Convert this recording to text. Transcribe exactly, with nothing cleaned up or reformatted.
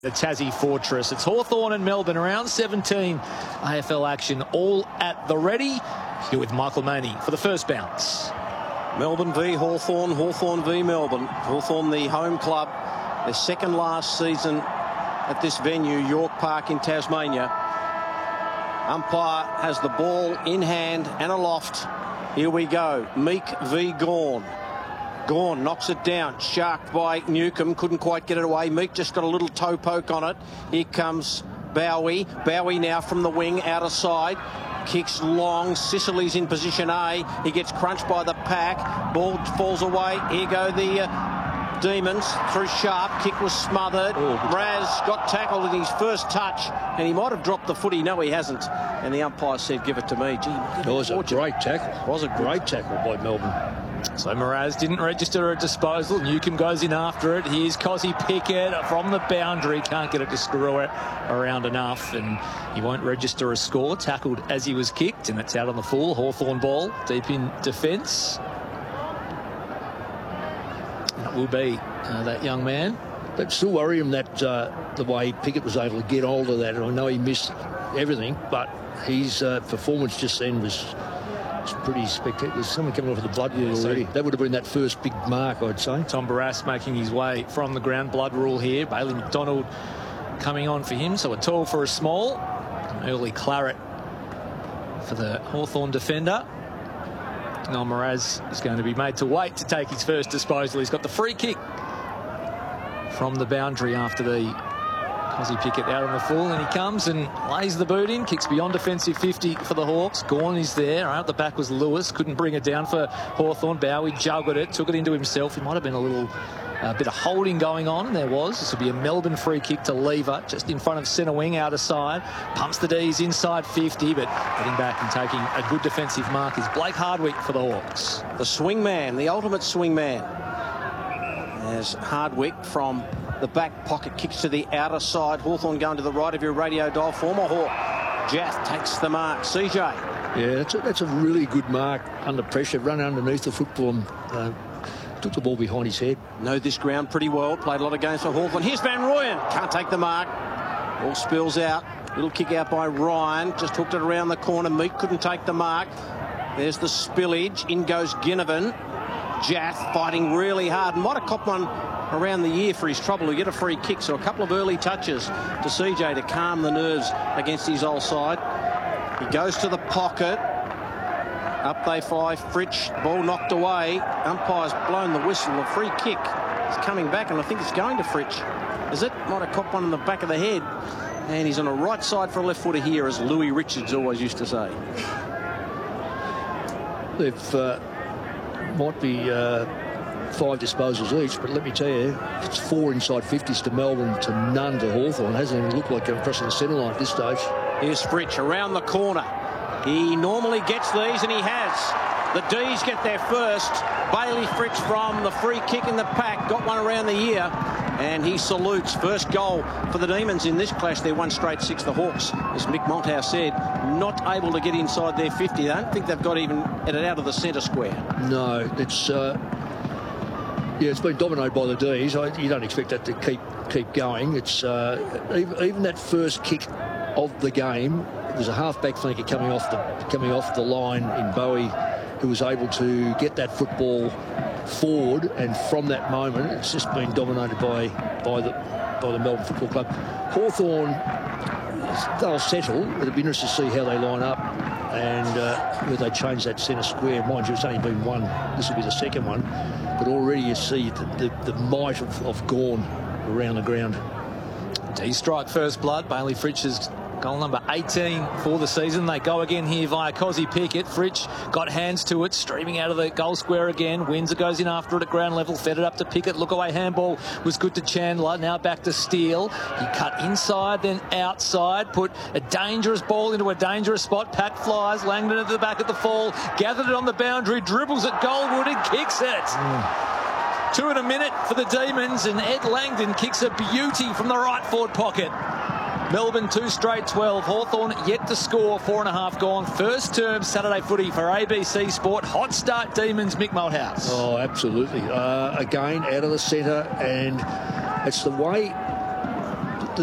The Tassie Fortress. It's Hawthorn and Melbourne, around seventeen A F L action, all at the ready. Here with Michael Maney for the first bounce. Melbourne v Hawthorn, Hawthorn v Melbourne. Hawthorn, the home club, their second last season at this venue, York Park in Tasmania. Umpire has the ball in hand and aloft. Here we go. Meek v Gawn. Gawn knocks it down, sharked by Newcombe, couldn't quite get it away. Meek just got a little toe poke on it. Here comes Bowie. Bowie now from the wing, out of side. Kicks long, Sicily's in position A. He gets crunched by the pack. Ball falls away. Here go the uh, Demons through Sharp. Kick was smothered. Oh, Raz got tackled in his first touch, and he might have dropped the foot. No, he hasn't. And the umpire said, give it to me. Gee, it was a great tackle. It was a great tackle by Melbourne. So Mraz didn't register a disposal. Newcombe goes in after it. Here's Cozzy Pickett from the boundary. Can't get it to screw it around enough, and he won't register a score. Tackled as he was kicked, and it's out on the full. Hawthorn ball deep in defence. And it will be uh, that young man. But still worry him that uh, the way Pickett was able to get hold of that. And I know he missed everything, but his uh, performance just then was... It's pretty spectacular. There's someone coming off of the blood rule yeah, already. So that would have been that first big mark, I'd say. Tom Barrass making his way from the ground. Blood rule here. Bailey McDonald coming on for him. So a tall for a small. An early claret for the Hawthorn defender. Now Mraz is going to be made to wait to take his first disposal. He's got the free kick from the boundary after the Cozzy Pickett out on the full, and he comes and lays the boot in, kicks beyond defensive fifty for the Hawks. Gawn is there. Out the back was Lewis, couldn't bring it down for Hawthorn. Bowie juggled it, took it into himself. He might have been a little uh, bit of holding going on. There was. This will be a Melbourne free kick to Lever, just in front of centre wing, out of side. Pumps the D's inside fifty, but getting back and taking a good defensive mark is Blake Hardwick for the Hawks. The swing man, the ultimate swing man. As Hardwick from the back pocket kicks to the outer side. Hawthorn going to the right of your radio dial. Former Hawk. Jath takes the mark. C J. Yeah, that's a, that's a really good mark under pressure. Run underneath the football and uh, took the ball behind his head. Know this ground pretty well. Played a lot of games for Hawthorn. Here's Van Rooyen. Can't take the mark. Ball spills out. Little kick out by Ryan. Just hooked it around the corner. Meek couldn't take the mark. There's the spillage. In goes Ginnivan. Jath fighting really hard. Might have copped one around the ear for his trouble to get a free kick. So a couple of early touches to C J to calm the nerves against his old side. He goes to the pocket. Up they fly. Fritsch, ball knocked away. Umpire's blown the whistle. A free kick is coming back, and I think it's going to Fritsch. Is it? Might have copped one in the back of the head. And he's on the right side for a left footer here, as Louis Richards always used to say. They've uh, might be uh, five disposals each, but let me tell you, it's four inside fifties to Melbourne to none to Hawthorn. It hasn't even looked like going crossing the centre line at this stage. Here's Fritsch around the corner. He normally gets these, and he has. The D's get there first. Bailey Fritsch from the free kick in the pack got one around the ear, and he salutes. First goal for the Demons in this clash. They're one straight six. The Hawks, as Mick Malthouse said, not able to get inside their fifty. I don't think they've got even it out of the centre square. No, it's uh, yeah, it's been dominated by the D's. I, you don't expect that to keep keep going. It's uh, even, even that first kick of the game. There's a half-back flanker coming off the coming off the line in Bowie, who was able to get that football forward, and from that moment it's just been dominated by by the by the Melbourne Football Club. Hawthorn, they'll settle. It'll be interesting to see how they line up and uh, whether they change that centre square. Mind you, it's only been one. This will be the second one, but already you see the, the, the might of, of Gawn around the ground. D-strike first blood. Bailey Fritsch's goal number eighteen for the season. They go again here via Cozzy Pickett. Fritsch got hands to it, streaming out of the goal square again. Windsor goes in after it at ground level, fed it up to Pickett. Look away handball was good to Chandler. Now back to Steele. He cut inside, then outside, put a dangerous ball into a dangerous spot. Pat flies, Langdon at the back of the fall, gathered it on the boundary, dribbles at Goldwood and kicks it. Mm. Two in a minute for the Demons, and Ed Langdon kicks a beauty from the right forward pocket. Melbourne two straight twelve. Hawthorn yet to score. Four and a half gone. First term Saturday footy for A B C Sport. Hot start Demons, Mick Malthouse. Oh, absolutely. Uh, again, out of the centre, and it's the way